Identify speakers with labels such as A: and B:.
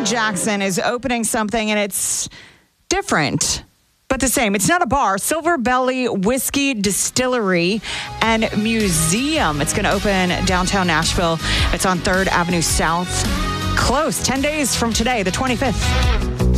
A: Jackson is opening something, and it's different, but the same. It's not a bar. Silver Belly Whiskey Distillery and Museum. It's going to open downtown Nashville. It's on 3rd Avenue South. Close 10 days from today, the 25th.